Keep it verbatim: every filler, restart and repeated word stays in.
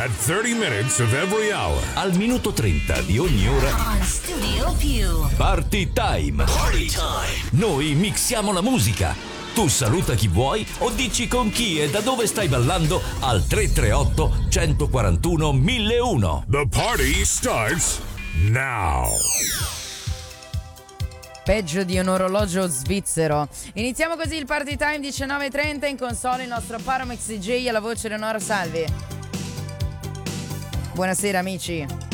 At thirty minutes of every hour. Al minuto trenta di ogni ora. On Studio Più. Party Time. Party Time. Noi mixiamo la musica. Tu saluta chi vuoi o dici con chi e da dove stai ballando al tre tre otto, uno quattro uno, mille uno. The party starts now. Peggio di un orologio svizzero. Iniziamo così il Party Time, diciannove e trenta, in console il nostro Paramex D J alla voce Leonora Salvi. Buonasera amici.